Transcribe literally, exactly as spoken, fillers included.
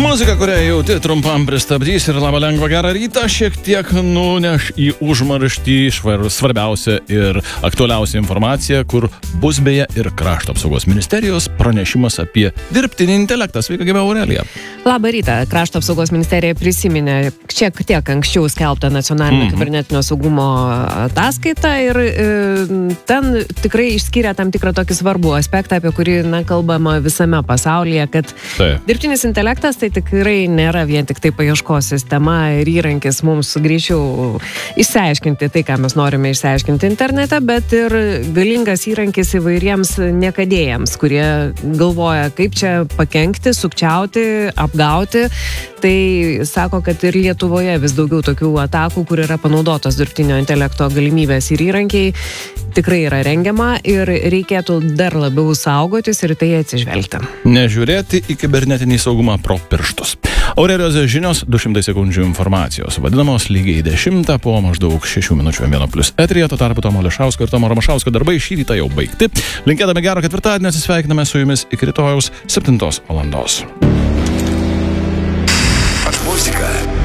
Muzika, kurią jauti, trumpam pristabdys ir labai lengva gerą rytą šiek tiek nuneš į užmarštį svarbiausią ir aktualiausią informaciją, kur bus beje ir Krašto apsaugos ministerijos pranešimas apie dirbtinį intelektą. Sveika, gyva Aurelija. Labą rytą. Krašto apsaugos ministerija prisiminė šiek tiek anksčiau skelbtą nacionalinio mm-hmm. kibernetinio saugumo ataskaitą ir e, ten tikrai išskyrė tam tikrą tokį svarbų aspektą, apie kurį na, kalbama visame pasaulyje, kad tai. dirbtinis intelektas tai tikrai nėra vien tik tai paieškos sistema ir įrankis mums greičiau išsiaiškinti tai, ką mes norime išsiaiškinti internete, bet ir galingas įrankis įvairiems niekadėjams, kurie galvoja, kaip čia pakenkti, sukčiauti, apgauti. Tai sako, kad ir Lietuvoje vis daugiau tokių atakų, kur yra panaudotos dirbtinio intelekto galimybės ir įrankiai, tikrai yra rengiama ir reikėtų dar labiau saugotis ir tai atsižvelgti. Nežiūrėti į kibernetinį saugumą pro pirštus. Aurelijos žinios, du šimtai sekundžių informacijos, vadinamos lygiai dešimtą po maždaug šešių minučių vieno plus eteryje, tuo tarpu Tomo Ališausko ir Tomo Ramašausko darbai šį rytą jau baigti. Linkėdami gero ketvirtadienio, atsisveikiname su jumis iki rytojaus septintos valandos. Muzika